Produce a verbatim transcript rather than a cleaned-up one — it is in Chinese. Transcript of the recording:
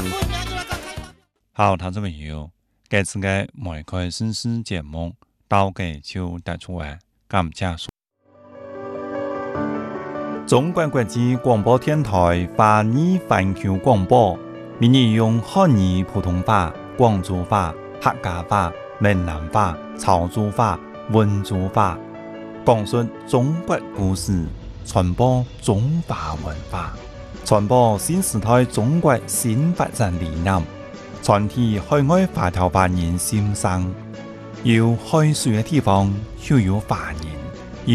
好，听众朋友，这次嘅梅开新视节目到嘅就带出来，感谢收。中国国际广播电台华语环球广播，闽语用汉语、普通话、广州话、客家话、闽南话、潮州话、温州话，讲述中国故事，传播中华文化，传播新时代中国新发展理念，传递海外华侨华人心声。有海水嘅地方就有华人。